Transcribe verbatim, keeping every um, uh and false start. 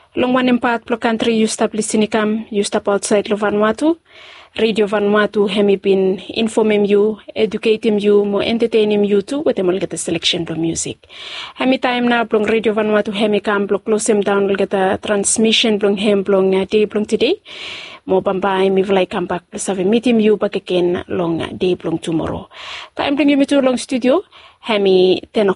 Long one empat plo country you stop listening kam, you stop outside lo Vanuatu. Radio Vanuatu hemi been informing you, educating you, mo entertaining you too with them all get the selection of music. Hemi time na blong Radio Vanuatu hemi kam blong close them down get the transmission blong hem blong day blong today. Mo bambay mi vlay come back plus have a meeting you back again long day blong tomorrow. Time bring you to long studio. Hemi ten o'clock.